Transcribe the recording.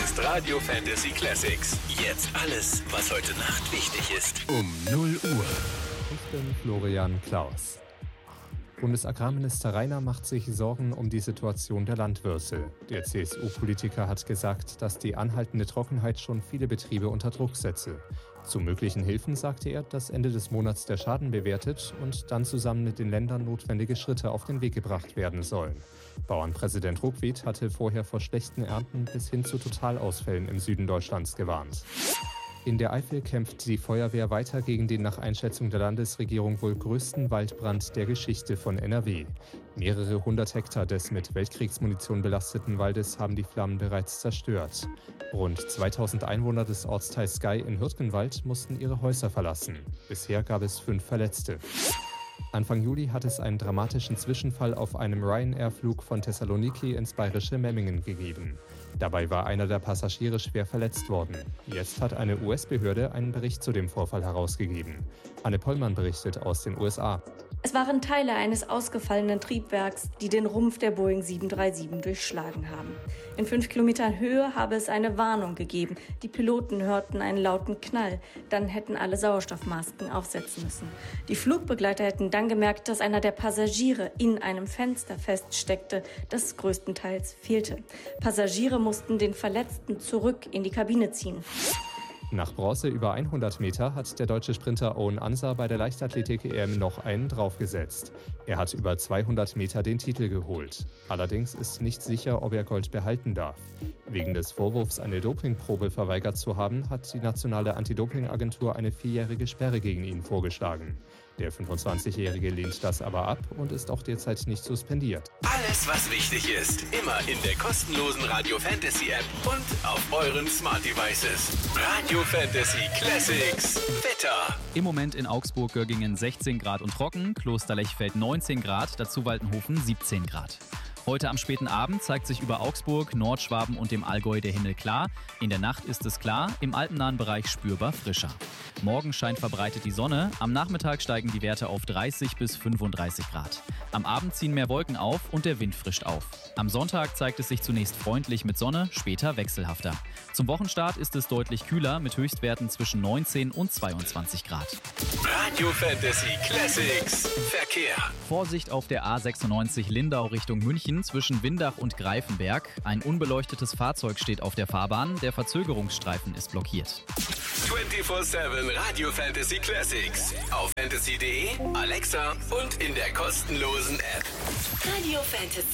ist Radio Fantasy Classics. Jetzt alles, was heute Nacht wichtig ist. Um 0 Uhr. Ich bin Florian Klaus. Bundesagrarminister Rainer macht sich Sorgen um die Situation der Landwirte. Der CSU-Politiker hat gesagt, dass die anhaltende Trockenheit schon viele Betriebe unter Druck setze. Zu möglichen Hilfen sagte er, dass Ende des Monats der Schaden bewertet und dann zusammen mit den Ländern notwendige Schritte auf den Weg gebracht werden sollen. Bauernpräsident Ruckwied hatte vorher vor schlechten Ernten bis hin zu Totalausfällen im Süden Deutschlands gewarnt. In der Eifel kämpft die Feuerwehr weiter gegen den nach Einschätzung der Landesregierung wohl größten Waldbrand der Geschichte von NRW. Mehrere hundert Hektar des mit Weltkriegsmunition belasteten Waldes haben die Flammen bereits zerstört. Rund 2000 Einwohner des Ortsteils Gei in Hürtgenwald mussten ihre Häuser verlassen. Bisher gab es 5 Verletzte. Anfang Juli hat es einen dramatischen Zwischenfall auf einem Ryanair-Flug von Thessaloniki ins bayerische Memmingen gegeben. Dabei war einer der Passagiere schwer verletzt worden. Jetzt hat eine US-Behörde einen Bericht zu dem Vorfall herausgegeben. Anne Pollmann berichtet aus den USA. Es waren Teile eines ausgefallenen Triebwerks, die den Rumpf der Boeing 737 durchschlagen haben. In 5 Kilometern Höhe habe es eine Warnung gegeben. Die Piloten hörten einen lauten Knall. Dann hätten alle Sauerstoffmasken aufsetzen müssen. Die Flugbegleiter hätten dann gemerkt, dass einer der Passagiere in einem Fenster feststeckte, das größtenteils fehlte. Passagiere mussten den Verletzten zurück in die Kabine ziehen. Nach Bronze über 100 Meter hat der deutsche Sprinter Owen Ansa bei der Leichtathletik-EM noch einen draufgesetzt. Er hat über 200 Meter den Titel geholt. Allerdings ist nicht sicher, ob er Gold behalten darf. Wegen des Vorwurfs, eine Dopingprobe verweigert zu haben, hat die nationale Anti-Doping-Agentur eine 4-jährige Sperre gegen ihn vorgeschlagen. Der 25-Jährige lehnt das aber ab und ist auch derzeit nicht suspendiert. Alles, was wichtig ist, immer in der kostenlosen Radio Fantasy App und auf euren Smart Devices. Radio Fantasy Classics. Wetter. Im Moment in Augsburg-Göggingen 16 Grad und trocken, Klosterlechfeld 19 Grad, dazu Waldenhofen 17 Grad. Heute am späten Abend zeigt sich über Augsburg, Nordschwaben und dem Allgäu der Himmel klar. In der Nacht ist es klar, im alpennahen Bereich spürbar frischer. Morgen scheint verbreitet die Sonne, am Nachmittag steigen die Werte auf 30 bis 35 Grad. Am Abend ziehen mehr Wolken auf und der Wind frischt auf. Am Sonntag zeigt es sich zunächst freundlich mit Sonne, später wechselhafter. Zum Wochenstart ist es deutlich kühler mit Höchstwerten zwischen 19 und 22 Grad. Radio Fantasy Classics. Verkehr. Vorsicht auf der A96 Lindau Richtung München zwischen Windach und Greifenberg. Ein unbeleuchtetes Fahrzeug steht auf der Fahrbahn, der Verzögerungsstreifen ist blockiert. 24/7 Radio Fantasy Classics. Auf fantasy.de, Alexa und in der kostenlosen App. Radio Fantasy.